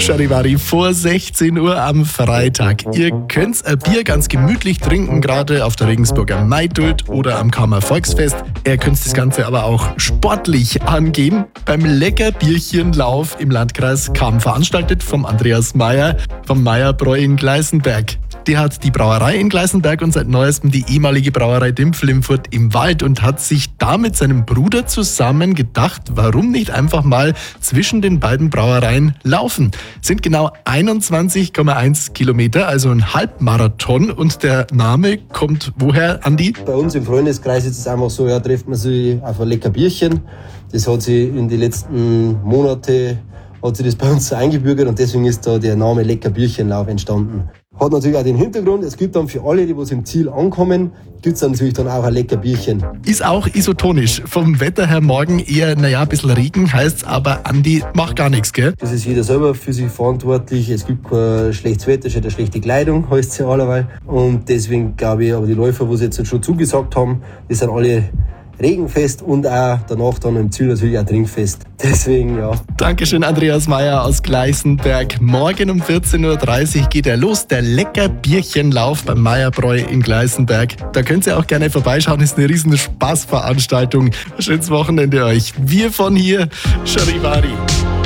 Charivari vor 16 Uhr am Freitag. Ihr könnt ein Bier ganz gemütlich trinken, gerade auf der Regensburger Maidult oder am Kammer Volksfest. Ihr könnt das Ganze aber auch sportlich angehen. Beim Leckerbierchenlauf im Landkreis Cham, veranstaltet vom Andreas Meyer vom Meyerbräu in Gleißenberg. Der hat die Brauerei in Gleißenberg und seit neuestem die ehemalige Brauerei Dimpflimfurt im Wald und hat sich da mit seinem Bruder zusammen gedacht, warum nicht einfach mal zwischen den beiden Brauereien laufen. Sind genau 21,1 Kilometer, also ein Halbmarathon, und der Name kommt woher, Andi? Bei uns im Freundeskreis ist es einfach so, trifft man sich auf ein lecker Bierchen. Das hat sich in den letzten Monaten das bei uns so eingebürgert und deswegen ist da der Name Leckerbierchenlauf entstanden. Hat natürlich auch den Hintergrund, es gibt dann für alle, die im Ziel ankommen, gibt es natürlich dann auch ein Leckerbierchen. Ist auch isotonisch. Vom Wetter her morgen eher, ein bisschen Regen, heißt's aber, Andi, macht gar nichts, gell? Das ist jeder selber für sich verantwortlich. Es gibt kein schlechtes Wetter, es ist eine schlechte Kleidung, heißt es ja allerweil. Und deswegen glaube ich, aber die Läufer, die jetzt schon zugesagt haben, die sind alle regenfest und auch danach dann im Ziel natürlich auch trinkfest. Deswegen, ja. Dankeschön, Andreas Meyer aus Gleißenberg. Morgen um 14.30 Uhr geht er los, der Leckerbierchenlauf beim Meyerbräu in Gleißenberg. Da könnt ihr auch gerne vorbeischauen, ist eine riesen Spaßveranstaltung. Schönes Wochenende euch. Wir von hier, Charivari.